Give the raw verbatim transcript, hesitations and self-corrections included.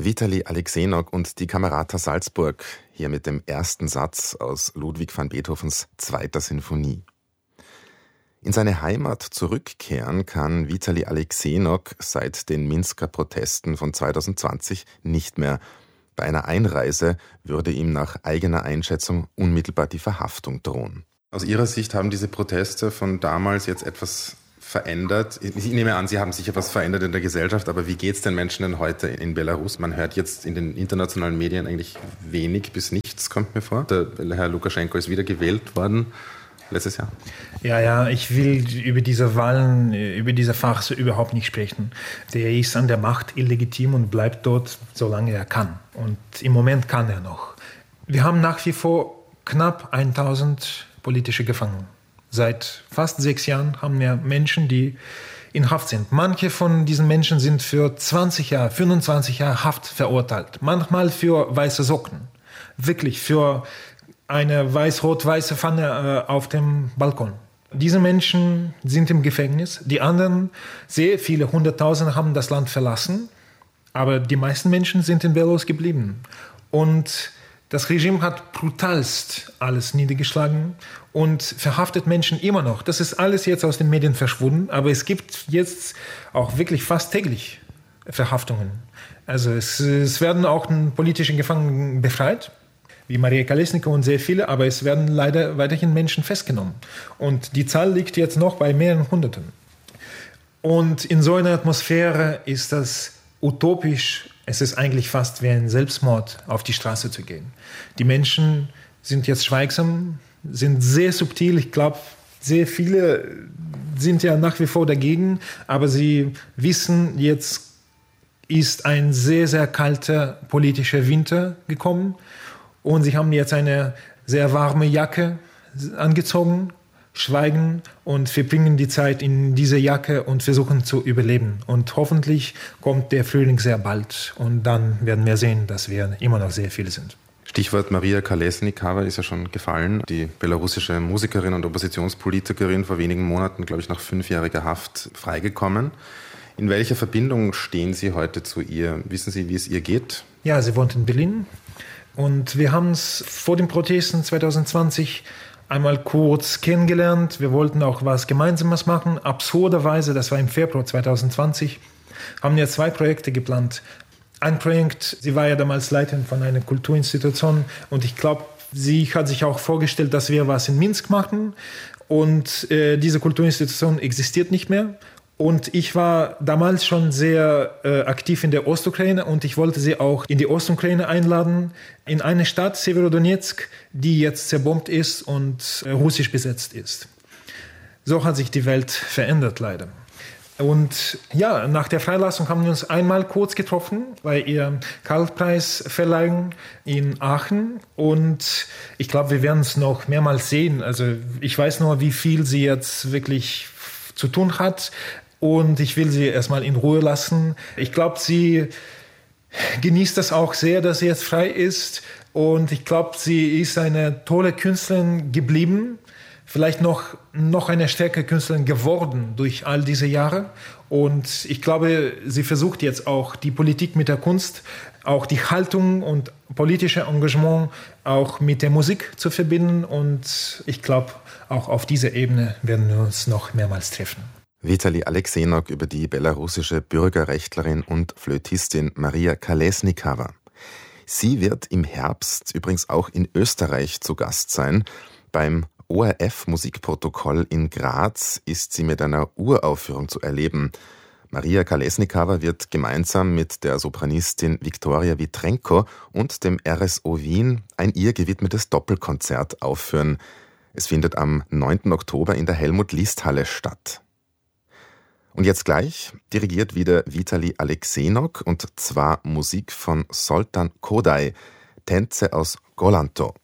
Witali Alexenok und die Camerata Salzburg, hier mit dem ersten Satz aus Ludwig van Beethovens zweiter Sinfonie. In seine Heimat zurückkehren kann Witali Alexenok seit den Minsker Protesten von zweitausendzwanzig nicht mehr. Bei einer Einreise würde ihm nach eigener Einschätzung unmittelbar die Verhaftung drohen. Aus Ihrer Sicht haben diese Proteste von damals jetzt etwas verändert? Ich nehme an, Sie haben sicher was verändert in der Gesellschaft, aber wie geht es den Menschen denn heute in Belarus? Man hört jetzt in den internationalen Medien eigentlich wenig bis nichts, kommt mir vor. Der Herr Lukaschenko ist wieder gewählt worden letztes Jahr. Ja, ja, ich will über diese Wahlen, über diese Farce überhaupt nicht sprechen. Der ist an der Macht illegitim und bleibt dort, solange er kann. Und im Moment kann er noch. Wir haben nach wie vor knapp tausend politische Gefangene. Seit fast sechs Jahren haben wir Menschen, die in Haft sind. Manche von diesen Menschen sind für zwanzig Jahre, fünfundzwanzig Jahre Haft verurteilt. Manchmal für weiße Socken. Wirklich für eine weiß-rot-weiße Pfanne äh, auf dem Balkon. Diese Menschen sind im Gefängnis. Die anderen, sehr viele, Hunderttausende, haben das Land verlassen. Aber die meisten Menschen sind in Belarus geblieben. Und das Regime hat brutalst alles niedergeschlagen und verhaftet Menschen immer noch. Das ist alles jetzt aus den Medien verschwunden, aber es gibt jetzt auch wirklich fast täglich Verhaftungen. Also es, es werden auch politische Gefangene befreit, wie Maria Kalesnikova und sehr viele, aber es werden leider weiterhin Menschen festgenommen. Und die Zahl liegt jetzt noch bei mehreren Hunderten. Und in so einer Atmosphäre ist das utopisch. Es ist eigentlich fast wie ein Selbstmord, auf die Straße zu gehen. Die Menschen sind jetzt schweigsam, sind sehr subtil. Ich glaube, sehr viele sind ja nach wie vor dagegen, aber sie wissen, jetzt ist ein sehr, sehr kalter politischer Winter gekommen und sie haben jetzt eine sehr warme Jacke angezogen, schweigen und verbringen die Zeit in dieser Jacke und versuchen zu überleben. Und hoffentlich kommt der Frühling sehr bald und dann werden wir sehen, dass wir immer noch sehr viele sind. Stichwort Maria Kalesnikova ist ja schon gefallen. Die belarussische Musikerin und Oppositionspolitikerin, vor wenigen Monaten, glaube ich, nach fünfjähriger Haft freigekommen. In welcher Verbindung stehen Sie heute zu ihr? Wissen Sie, wie es ihr geht? Ja, sie wohnt in Berlin und wir haben es vor den Protesten zweitausendzwanzig einmal kurz kennengelernt. Wir wollten auch was Gemeinsames machen. Absurderweise, das war im Februar zweitausendzwanzig, haben wir zwei Projekte geplant. Ein Projekt, sie war ja damals Leiterin von einer Kulturinstitution und ich glaube, sie hat sich auch vorgestellt, dass wir was in Minsk machen und äh, diese Kulturinstitution existiert nicht mehr. Und ich war damals schon sehr äh, aktiv in der Ostukraine und ich wollte sie auch in die Ostukraine einladen, in eine Stadt, Severodonetsk, die jetzt zerbombt ist und äh, russisch besetzt ist. So hat sich die Welt verändert, leider. Und ja, nach der Freilassung haben wir uns einmal kurz getroffen bei ihr Karl-Preis-Verleihung in Aachen. Und ich glaube, wir werden es noch mehrmals sehen. Also ich weiß nur, wie viel sie jetzt wirklich zu tun hat. Und ich will sie erstmal in Ruhe lassen. Ich glaube, sie genießt das auch sehr, dass sie jetzt frei ist. Und ich glaube, sie ist eine tolle Künstlerin geblieben. Vielleicht noch, noch eine stärkere Künstlerin geworden durch all diese Jahre. Und ich glaube, sie versucht jetzt auch die Politik mit der Kunst, auch die Haltung und politische Engagement auch mit der Musik zu verbinden. Und ich glaube, auch auf dieser Ebene werden wir uns noch mehrmals treffen. Witali Alexenok über die belarussische Bürgerrechtlerin und Flötistin Maria Kalesnikova. Sie wird im Herbst übrigens auch in Österreich zu Gast sein. Beim O R F-Musikprotokoll in Graz ist sie mit einer Uraufführung zu erleben. Maria Kalesnikova wird gemeinsam mit der Sopranistin Viktoria Vitrenko und dem R S O Wien ein ihr gewidmetes Doppelkonzert aufführen. Es findet am neunten Oktober in der Helmut-List-Halle statt. Und jetzt gleich dirigiert wieder Witali Alexenok und zwar Musik von Zoltán Kodály, Tänze aus Golanto.